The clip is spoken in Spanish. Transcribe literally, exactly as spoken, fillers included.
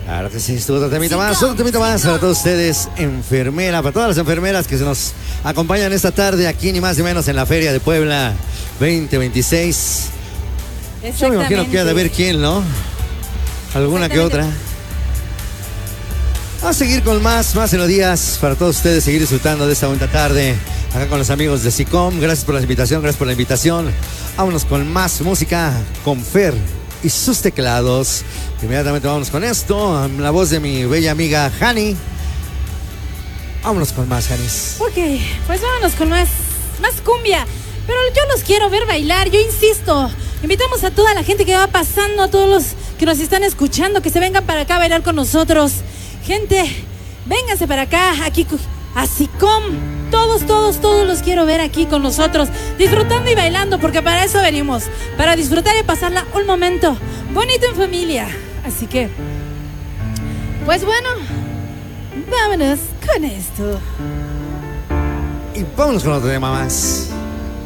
Claro que sí, otro temita más, otro temita más para todos ustedes, enfermera, para todas las enfermeras que se nos acompañan esta tarde aquí ni más ni menos en la Feria de Puebla veinte veintiséis. Yo me imagino que ha de haber quién, ¿no? Alguna que otra. Vamos a seguir con más, más melodías para todos ustedes, seguir disfrutando de esta bonita tarde acá con los amigos de SICOM. Gracias por la invitación, gracias por la invitación. Vámonos con más música con Fer y sus teclados. Inmediatamente vamos con esto, la voz de mi bella amiga Hani. Vámonos con más, Hanis. Ok, pues vámonos con más, más cumbia. Pero yo los quiero ver bailar, yo insisto. Invitamos a toda la gente que va pasando, a todos los que nos están escuchando, que se vengan para acá a bailar con nosotros. Gente, vénganse para acá, aquí a SICOM. Todos, todos, todos los quiero ver aquí con nosotros, disfrutando y bailando, porque para eso venimos, para disfrutar y pasarla un momento bonito en familia. Así que, pues bueno, vámonos con esto. Y vámonos con otro tema más.